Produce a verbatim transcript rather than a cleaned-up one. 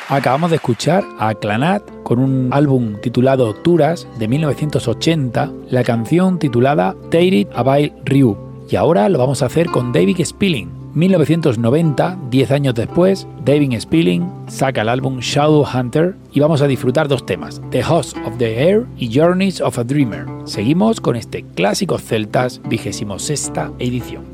Acabamos de escuchar a Clannad con un álbum titulado Turas de mil novecientos ochenta, la canción titulada Take It Away Ryu. Y ahora lo vamos a hacer con David Spilling. mil novecientos noventa, diez años después, David Spilling saca el álbum Shadowhunter y vamos a disfrutar dos temas, The Host of the Air y Journeys of a Dreamer. Seguimos con este Clásicos Celtas vigésimo sexta edición.